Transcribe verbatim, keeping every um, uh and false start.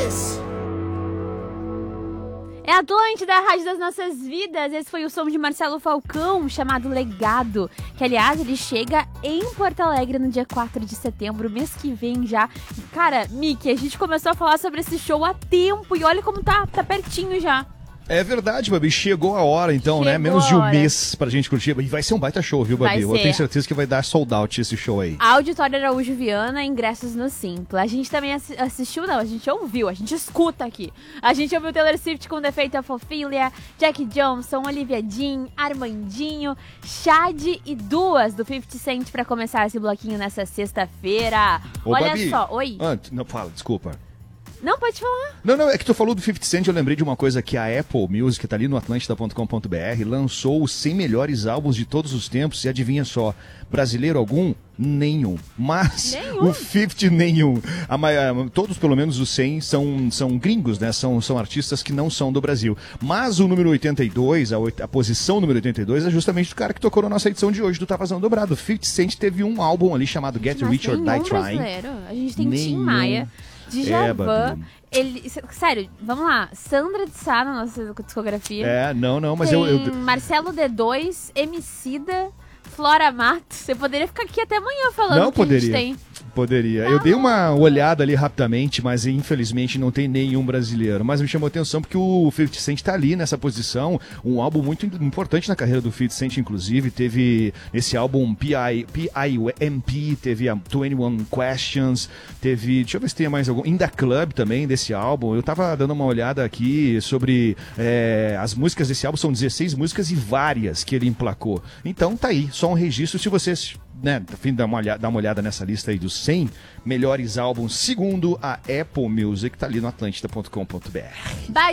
This. É Atlântida, a rádio das nossas vidas. Esse foi o som de Marcelo Falcão, chamado Legado, que aliás ele chega em Porto Alegre no dia quatro de setembro, mês que vem já. Cara, Miki, a gente começou a falar sobre esse show há tempo e olha como tá, tá pertinho já. É verdade, Babi. Chegou a hora, então, Chegou né? Menos de um a hora. mês pra gente curtir. E vai ser um baita show, viu, Babi? Vai Eu ser. tenho certeza que vai dar sold out esse show aí. Auditório Araújo Viana, ingressos no Simpla. A gente também assi- assistiu, não, a gente ouviu, a gente escuta aqui. A gente ouviu Taylor Swift com Defeito of Ophelia, Jack Johnson, Olivia Dean, Armandinho, Chad e duas do fifty Cent pra começar esse bloquinho nessa sexta-feira. Ô, Olha Babi, só, oi. Ah, não, fala, desculpa. Não, pode falar. Não, não, é que tu falou do fifty Cent, eu lembrei de uma coisa que a Apple Music, tá ali no atlântida ponto com ponto b r, lançou os cem melhores álbuns de todos os tempos, e adivinha só, brasileiro algum? Nenhum. Mas Nenhum. o fifty, nenhum. A, ma- a- todos, pelo menos os cem, são, são gringos, né? São, são artistas que não são do Brasil. Mas o número oitenta e dois, a, oit- a posição número oitenta e dois, é justamente o cara que tocou na nossa edição de hoje do Tá Vazando Dobrado. O fifty Cent teve um álbum ali chamado Get Mas Rich or nenhum Die Trying. brasileiro. A gente tem Tim Nenhum. Maia, Djavan, É, Babi. ele, s- sério, vamos lá, Sandra de Sá na nossa discografia. É, não, não, mas tem eu... eu... Marcelo D dois, Emicida, Flora Matos. Você poderia ficar aqui até amanhã falando Não o que a gente poderia. tem. Poderia. Eu dei uma olhada ali rapidamente, mas infelizmente não tem nenhum brasileiro. Mas me chamou a atenção porque o fifty Cent tá ali nessa posição. Um álbum muito importante na carreira do fifty Cent, inclusive. Teve esse álbum P I M P, teve a vinte e um Questions, teve... Deixa eu ver se tem mais algum... In The Club também, desse álbum. Eu tava dando uma olhada aqui sobre é, as músicas desse álbum. São dezesseis músicas e várias que ele emplacou. Então tá aí, só um registro. Se vocês... né, a fim de dar uma, olhada, dar uma olhada nessa lista aí dos cem melhores álbuns segundo a Apple Music, tá ali no atlântida ponto com ponto b r. Bye.